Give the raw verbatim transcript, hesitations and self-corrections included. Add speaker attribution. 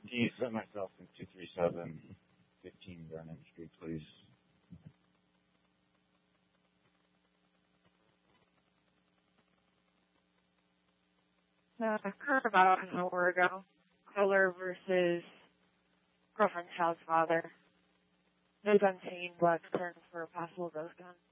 Speaker 1: Can you set myself in two three seven fifteen Vernon Street, please?
Speaker 2: Uh, occurred about an hour ago. Caller versus girlfriend's house father. No gun seen, but concerned for a possible ghost gun.